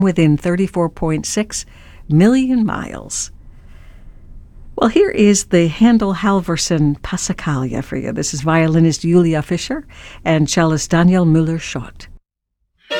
within 34.6 million miles. Well, here is the Handel Halvorsen Passacaglia for you. This is violinist Julia Fischer and cellist Daniel Müller-Schott.